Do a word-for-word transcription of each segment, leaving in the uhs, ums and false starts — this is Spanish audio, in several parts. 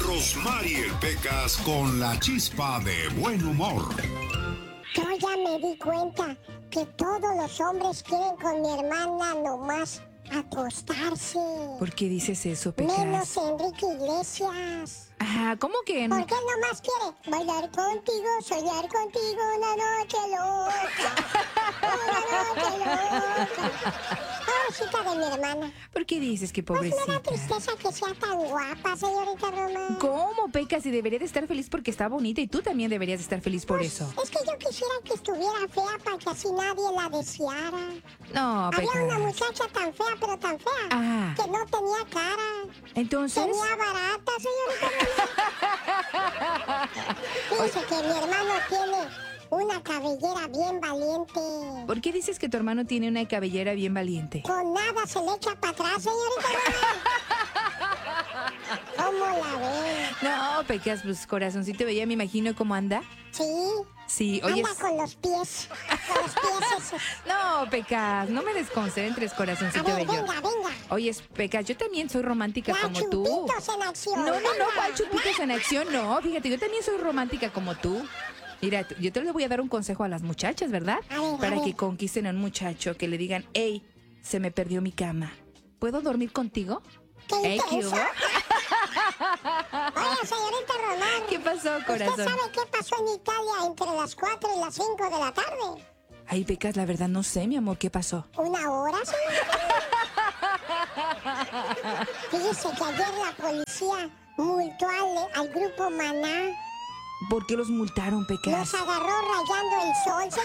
Rosmarie Pecas con la chispa de buen humor. Yo ya me di cuenta que todos los hombres quieren con mi hermana nomás acostarse. ¿Por qué dices eso, Pecas? Menos Enrique Iglesias. Ajá, ¿cómo que no? Porque él nomás quiere bailar contigo, soñar contigo una noche loca. Una noche loca. Pobrecita de mi hermana. ¿Por qué dices que Pues pobrecita? me da tristeza que sea tan guapa, señorita Roma. ¿Cómo, Pecas? Y debería de estar feliz porque está bonita y tú también deberías de estar feliz por Pues, eso. Es que yo quisiera que estuviera fea para que así nadie la deseara. No, Había Pecas. una muchacha tan fea, pero tan fea, Ah. que no tenía cara. Entonces... Tenía barata, señorita Roma. Fíjese que mi hermano tiene una cabellera bien valiente. ¿Por qué dices que tu hermano tiene una cabellera bien valiente? Con nada se le echa para atrás, señorita Roma. ¿Cómo la ve? No, Pecas, pues corazoncito bella, me imagino cómo anda. Sí. Sí, oye... Anda con los pies. Con los pies esos. No, Pecas, no me desconcentres, A corazoncito ver, bello. venga, venga. Oye, Pecas, yo también soy romántica Ya, como tú. chupitos en acción. No, no, no, venga. ¿cuál chupitos en acción? No, fíjate, yo también soy romántica como tú. Mira, yo te le voy a dar un consejo a las muchachas, ¿verdad? A ver, a Para ver. que conquisten a un muchacho, que le digan, hey, se me perdió mi cama. ¿Puedo dormir contigo? ¿Qué Ey, ¿qué interesa? hubo? Oiga, señorita Román. ¿Qué pasó, ¿Usted corazón? sabe qué pasó en Italia entre las cuatro y las cinco de la tarde? Ay, Pecas, la verdad no sé, mi amor, ¿qué pasó? ¿Una hora, señorita? Fíjese que ayer la policía multó al, al grupo Maná. ¿Por qué los multaron, Pecas? Los agarró rayando el sol,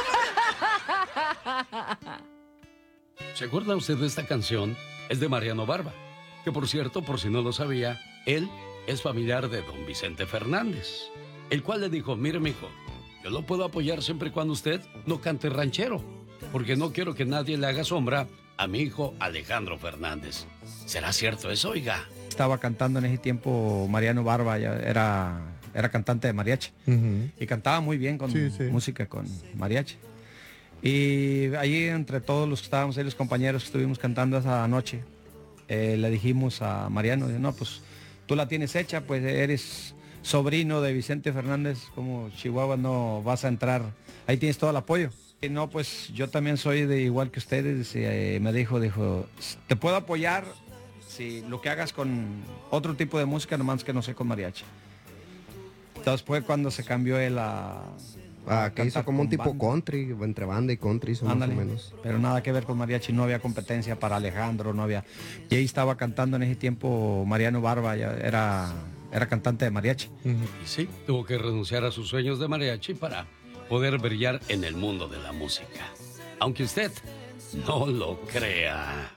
señorita. ¿Se acuerda usted de esta canción? Es de Mariano Barba, que por cierto, por si no lo sabía, él es familiar de don Vicente Fernández, el cual le dijo, mire mijo, yo lo puedo apoyar siempre y cuando usted no cante ranchero, porque no quiero que nadie le haga sombra a mi hijo Alejandro Fernández. ¿Será cierto eso, oiga? Estaba cantando en ese tiempo Mariano Barba, ya era, era cantante de mariachi. Uh-huh. Y cantaba muy bien con Sí, sí. música con mariachi. Y allí entre todos los que estábamos ahí, los compañeros que estuvimos cantando esa noche, eh, le dijimos a Mariano, no, pues tú la tienes hecha, pues eres sobrino de Vicente Fernández, como Chihuahua no vas a entrar, ahí tienes todo el apoyo. Y no, pues yo también soy de igual que ustedes, eh, me dijo, dijo, te puedo apoyar si lo que hagas con otro tipo de música, nomás que no sé con mariachi. Entonces fue cuando se cambió él a... Ah, que hizo cantar como un con tipo banda. country, entre banda y country, hizo Ándale, más o menos. pero nada que ver con mariachi, no había competencia para Alejandro, no había... Y ahí estaba cantando en ese tiempo Mariano Barba, ya era, era cantante de mariachi. Uh-huh. Y sí, tuvo que renunciar a sus sueños de mariachi para poder brillar en el mundo de la música. Aunque usted no lo crea.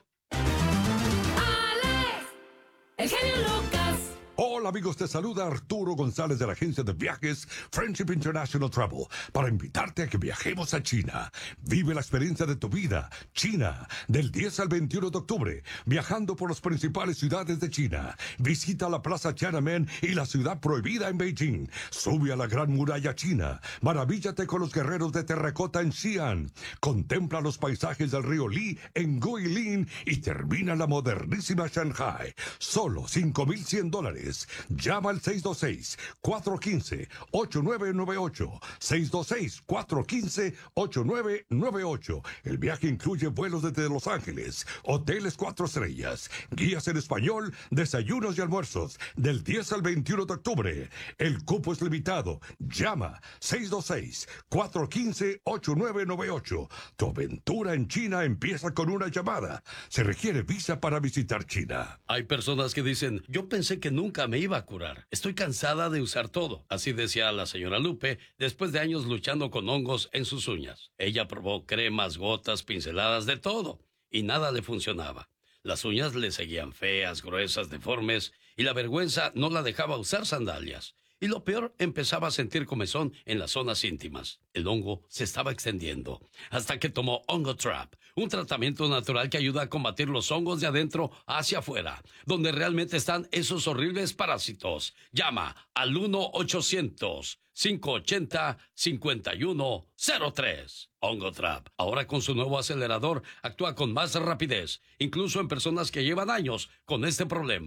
Alex, el genio Lucas. Hola amigos, te saluda Arturo González de la agencia de viajes Friendship International Travel para invitarte a que viajemos a China. Vive la experiencia de tu vida, China, del diez al veintiuno de octubre, viajando por las principales ciudades de China. Visita la Plaza Tiananmen y la ciudad prohibida en Beijing. Sube a la Gran Muralla China. Maravíllate con los guerreros de terracota en Xi'an. Contempla los paisajes del río Li en Guilin y termina la modernísima Shanghai. Solo cinco mil cien dólares. Llama al seis dos seis, cuatro uno cinco, ocho nueve nueve ocho. seis dos seis, cuatro uno cinco, ocho nueve nueve ocho. El viaje incluye vuelos desde Los Ángeles, hoteles cuatro estrellas, guías en español, desayunos y almuerzos, del diez al veintiuno de octubre. El cupo es limitado. Llama seis dos seis, cuatro uno cinco, ocho nueve nueve ocho. Tu aventura en China empieza con una llamada. Se requiere visa para visitar China. Hay personas que dicen, yo pensé que nunca me iba a curar. Estoy cansada de usar todo. Así decía la señora Lupe después de años luchando con hongos en sus uñas. Ella probó cremas, gotas, pinceladas, de todo. Y nada le funcionaba. Las uñas le seguían feas, gruesas, deformes. Y la vergüenza no la dejaba usar sandalias. Y lo peor, empezaba a sentir comezón en las zonas íntimas. El hongo se estaba extendiendo, hasta que tomó Hongo Trap, un tratamiento natural que ayuda a combatir los hongos de adentro hacia afuera, donde realmente están esos horribles parásitos. Llama al uno ochocientos, cinco ochenta, cincuenta y uno cero tres. Hongo Trap, ahora con su nuevo acelerador, actúa con más rapidez, incluso en personas que llevan años con este problema.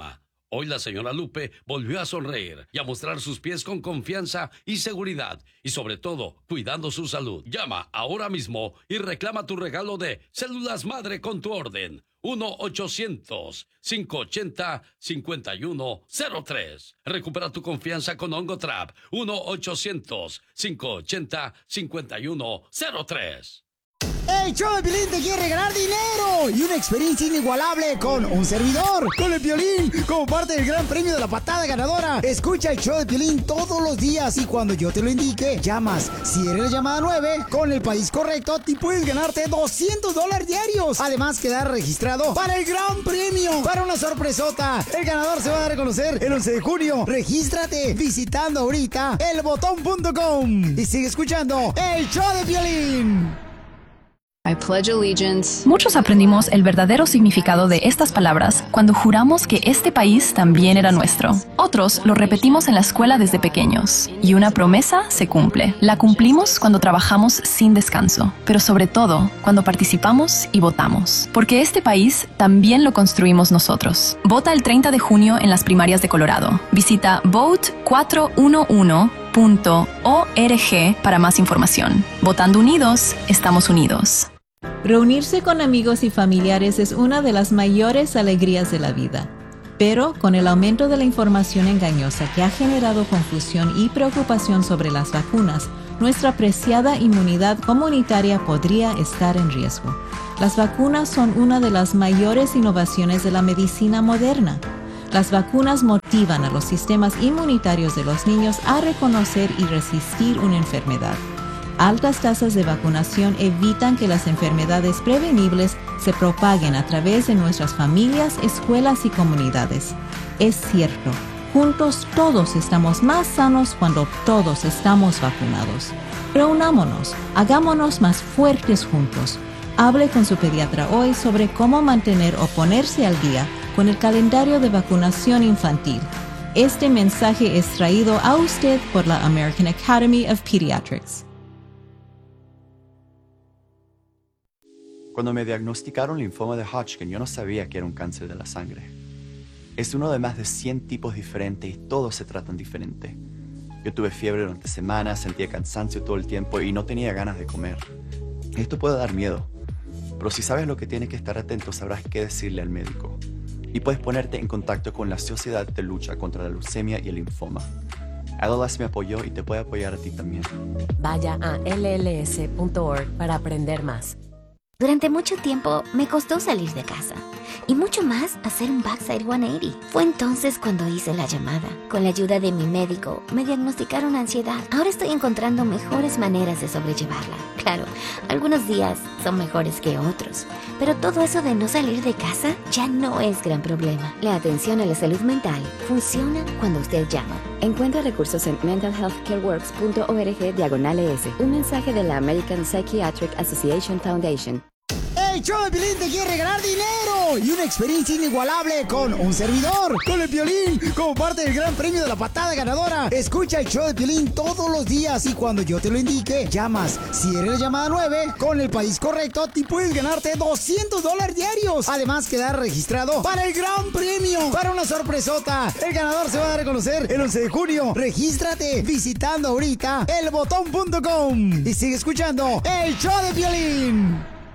Hoy la señora Lupe volvió a sonreír y a mostrar sus pies con confianza y seguridad, y sobre todo, cuidando su salud. Llama ahora mismo y reclama tu regalo de Células Madre con tu orden. uno ochocientos, cinco ochenta, cincuenta y uno cero tres. Recupera tu confianza con Ongotrap. uno ochocientos, cinco ochenta, cincuenta y uno cero tres. El show de Piolín te quiere regalar dinero y una experiencia inigualable con un servidor, con el Piolín, como parte del gran premio de la patada ganadora. Escucha el show de Piolín todos los días y cuando yo te lo indique, llamas. Si eres la llamada nueve, con el país correcto, te puedes ganarte doscientos dólares diarios. Además, quedar registrado para el gran premio, para una sorpresota. El ganador se va a dar a conocer el once de junio. Regístrate visitando ahorita el botón punto com y sigue escuchando el show de Piolín. I pledge allegiance. Muchos aprendimos el verdadero significado de estas palabras cuando juramos que este país también era nuestro. Otros lo repetimos en la escuela desde pequeños. Y una promesa se cumple. La cumplimos cuando trabajamos sin descanso, pero sobre todo cuando participamos y votamos. Porque este país también lo construimos nosotros. Vota el treinta de junio en las primarias de Colorado. Visita vote cuatro uno uno punto org para más información. Votando unidos, estamos unidos. Reunirse con amigos y familiares es una de las mayores alegrías de la vida. Pero con el aumento de la información engañosa que ha generado confusión y preocupación sobre las vacunas, nuestra preciada inmunidad comunitaria podría estar en riesgo. Las vacunas son una de las mayores innovaciones de la medicina moderna. Las vacunas motivan a los sistemas inmunitarios de los niños a reconocer y resistir una enfermedad. Altas tasas de vacunación evitan que las enfermedades prevenibles se propaguen a través de nuestras familias, escuelas y comunidades. Es cierto, juntos todos estamos más sanos cuando todos estamos vacunados. Reunámonos, hagámonos más fuertes juntos. Hable con su pediatra hoy sobre cómo mantener o ponerse al día con el calendario de vacunación infantil. Este mensaje es traído a usted por la American Academy of Pediatrics. Cuando me diagnosticaron linfoma de Hodgkin, yo no sabía que era un cáncer de la sangre. Es uno de más de cien tipos diferentes y todos se tratan diferente. Yo tuve fiebre durante semanas, sentía cansancio todo el tiempo y no tenía ganas de comer. Esto puede dar miedo, pero si sabes lo que tienes que estar atento, sabrás qué decirle al médico. Y puedes ponerte en contacto con la Sociedad de Lucha contra la Leucemia y el Linfoma. A L L S me apoyó y te puede apoyar a ti también. Vaya a L L S punto org para aprender más. Durante mucho tiempo me costó salir de casa y mucho más hacer un backside ciento ochenta. Fue entonces cuando hice la llamada. Con la ayuda de mi médico me diagnosticaron ansiedad. Ahora estoy encontrando mejores maneras de sobrellevarla. Claro, algunos días son mejores que otros, pero todo eso de no salir de casa ya no es gran problema. La atención a la salud mental funciona cuando usted llama. Encuentra recursos en mental health care works punto org diagonal es. Un mensaje de la American Psychiatric Association Foundation. El show de Piolín te quiere regalar dinero y una experiencia inigualable con un servidor, con el Piolín, como parte del gran premio de la patada ganadora. Escucha el show de Piolín todos los días y cuando yo te lo indique, llamas. Si eres la llamada nueve, con el país correcto, te puedes ganarte doscientos dólares diarios. Además, quedar registrado para el gran premio, para una sorpresota. El ganador se va a dar a conocer el once de junio. Regístrate visitando ahorita el botón punto com y sigue escuchando el show de Piolín.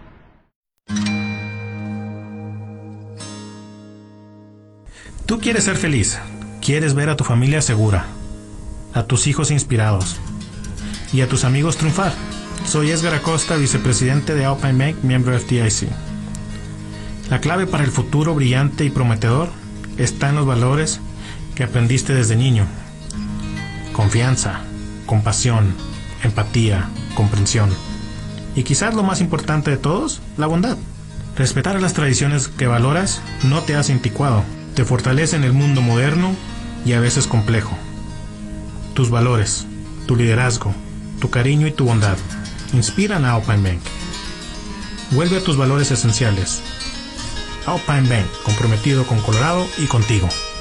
Tú quieres ser feliz, quieres ver a tu familia segura, a tus hijos inspirados y a tus amigos triunfar. Soy Edgar Acosta, vicepresidente de Alpine Bank, miembro de F D I C. La clave para el futuro brillante y prometedor está en los valores que aprendiste desde niño. Confianza, compasión, empatía, comprensión. Y quizás lo más importante de todos, la bondad. Respetar las tradiciones que valoras no te hace anticuado. Te fortalece en el mundo moderno y a veces complejo. Tus valores, tu liderazgo, tu cariño y tu bondad inspiran a Alpine Bank. Vuelve a tus valores esenciales. Alpine Bank, comprometido con Colorado y contigo.